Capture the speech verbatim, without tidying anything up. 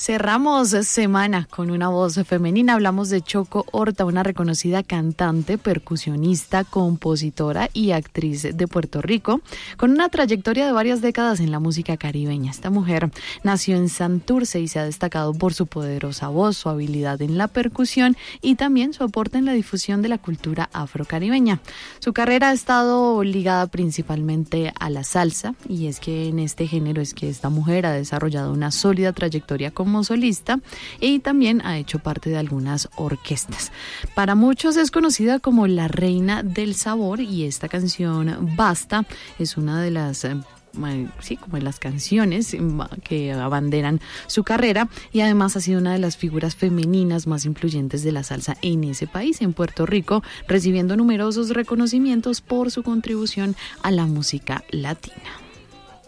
Cerramos semana con una voz femenina. Hablamos de Choco Horta, una reconocida cantante, percusionista, compositora y actriz de Puerto Rico, con una trayectoria de varias décadas en la música caribeña. Esta mujer nació en Santurce y se ha destacado por su poderosa voz, su habilidad en la percusión y también su aporte en la difusión de la cultura afrocaribeña. Su carrera ha estado ligada principalmente a la salsa, y es que en este género es que esta mujer ha desarrollado una sólida trayectoria como solista y también ha hecho parte de algunas orquestas. Para muchos es conocida como la reina del sabor, y esta canción Basta es una de las sí, como las canciones que abanderan su carrera, y además ha sido una de las figuras femeninas más influyentes de la salsa en ese país, en Puerto Rico, recibiendo numerosos reconocimientos por su contribución a la música latina.